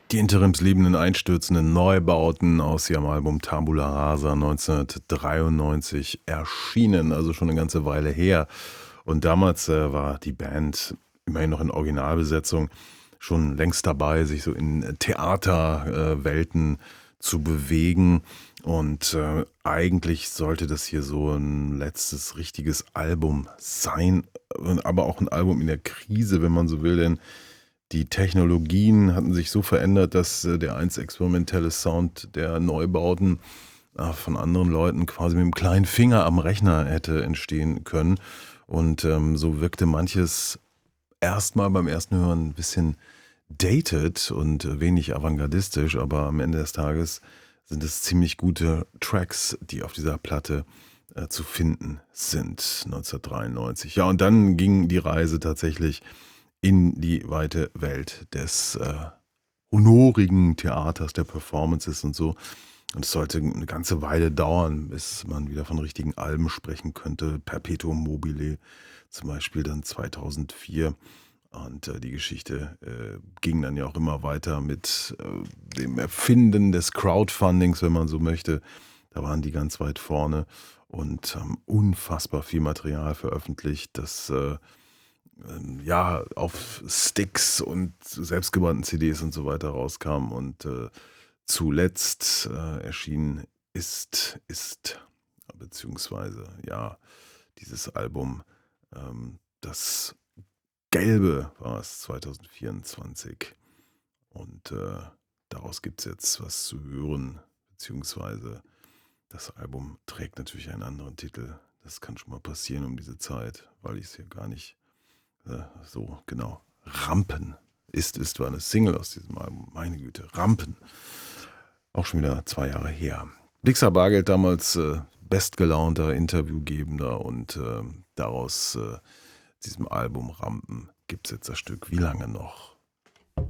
Die interimsliebenden, einstürzenden Neubauten aus ihrem Album Tabula Rasa 1993 erschienen, also schon eine ganze Weile her. Und damals war die Band immerhin noch in Originalbesetzung schon längst dabei, sich so in Theaterwelten zu bewegen. Und eigentlich sollte das hier so ein letztes richtiges Album sein, aber auch ein Album in der Krise, wenn man so will, denn die Technologien hatten sich so verändert, dass der einst experimentelle Sound der Neubauten von anderen Leuten quasi mit dem kleinen Finger am Rechner hätte entstehen können. Und so wirkte manches erstmal beim ersten Hören ein bisschen dated und wenig avantgardistisch, aber am Ende des Tages sind es ziemlich gute Tracks, die auf dieser Platte zu finden sind, 1993. Ja, und dann ging die Reise tatsächlich in die weite Welt des honorigen Theaters, der Performances und so. Und es sollte eine ganze Weile dauern, bis man wieder von richtigen Alben sprechen könnte. Perpetuum mobile zum Beispiel dann 2004. Und die Geschichte ging dann ja auch immer weiter mit dem Erfinden des Crowdfundings, wenn man so möchte. Da waren die ganz weit vorne und haben unfassbar viel Material veröffentlicht, das ja auf Sticks und selbstgebrannten CDs und so weiter rauskam. Und zuletzt erschienen ist, beziehungsweise ja, dieses Album, das Gelbe war es 2024. Und daraus gibt es jetzt was zu hören, beziehungsweise das Album trägt natürlich einen anderen Titel. Das kann schon mal passieren um diese Zeit, weil ich es hier gar nicht so genau. Rampen war eine Single aus diesem Album. Meine Güte, Rampen. Auch schon wieder 2 Jahre her. Dixer Bargeld damals bestgelaunter Interviewgebender und daraus diesem Album Rampen gibt es jetzt das Stück Wie lange noch?